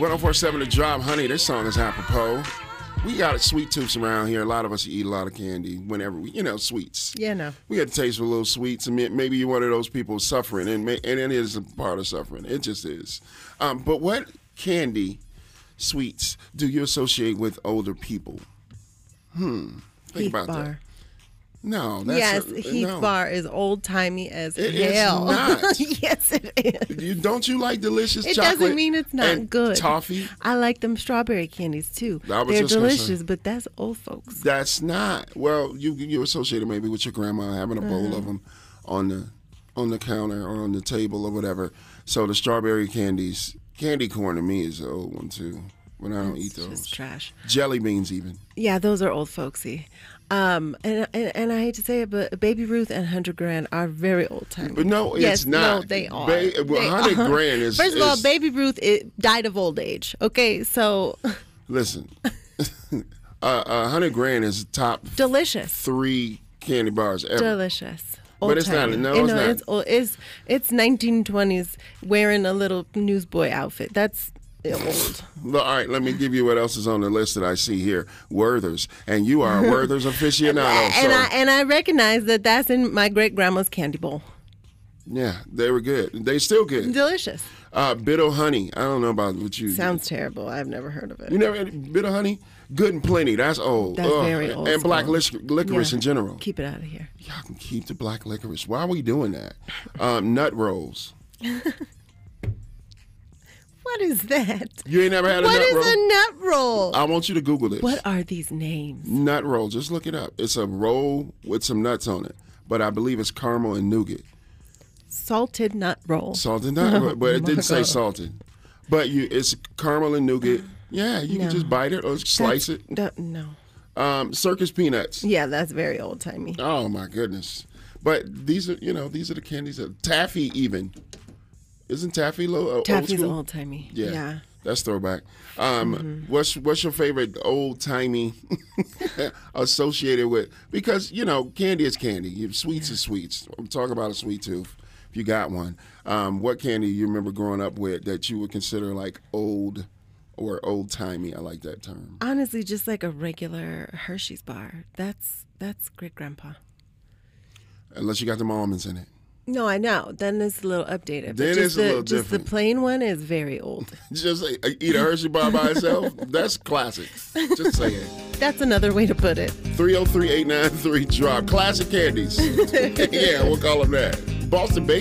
1047 The Drop, honey. This song is apropos. We got sweet tooths around here. A lot of us eat a lot of candy whenever we, sweets. Yeah, no. We got to taste for a little sweets. And maybe you're one of those people suffering, and it is a part of suffering. It just is. But what candy, sweets, do you associate with older people? Think Heath about Bar. that. No, that's Heath no. Bar is old-timey as It hell. is not. Yes, it is. Don't you like delicious It chocolate? doesn't mean it's not and good. Toffee? I like them strawberry candies, too. I was They're just gonna say. delicious, but that's old folks. That's not. Well, you associate it maybe with your grandma having a bowl of them on the counter or on the table or whatever. So the strawberry candies, candy corn to me is the old one too. But I don't eat those. Just trash. Jelly beans even. Yeah, those are old folksy. And I hate to say it, but Baby Ruth and 100 Grand are very old timey. But no, yes, it's not. No, they are. 100 grand is. First of all, Baby Ruth died of old age. Okay, so. Listen, 100 grand is top Delicious. 3 candy bars ever. Delicious. But it's not. No, it's not. It's old. It's 1920s wearing a little newsboy outfit. That's old. All right, let me give you what else is on the list that I see here. Werther's, and you are a Werther's aficionado. and I recognize that that's in my great grandma's candy bowl. Yeah, they were good. They still good. Delicious. Bitter honey. I don't know about what you. Sounds terrible. I've never heard of it. You never had bitter honey? Good and plenty. That's old. That's very old. And black licorice in general. Keep it out of here. Y'all can keep the black licorice. Why are we doing that? Nut rolls. What is that? You ain't never had a nut roll? What is a nut roll? I want you to Google this. What are these names? Nut roll. Just look it up. It's a roll with some nuts on it, but I believe it's caramel and nougat. Salted nut roll. Salted nut, but it didn't say salted. But it's caramel and nougat. Yeah, you can just bite it or slice it. No. Circus peanuts. Yeah, that's very old timey. Oh my goodness! But these are the candies that taffy even. Isn't taffy old Taffy's school? old timey. Yeah, Yeah. that's throwback. What's your favorite old timey associated with? Because candy is candy. Sweets is sweets. I'm talking about a sweet tooth. If you got one, what candy you remember growing up with that you would consider like old or old timey? I like that term. Honestly, just like a regular Hershey's bar. That's great grandpa. Unless you got the almonds in it. No, I know. Then it's a little updated. Then it's a little just different. The plain one is very old. Just eat a Hershey bar by itself? That's classic. Just say it. That's another way to put it. 303-893-DROP. Classic candies. Yeah, we'll call them that. Boston Bakery.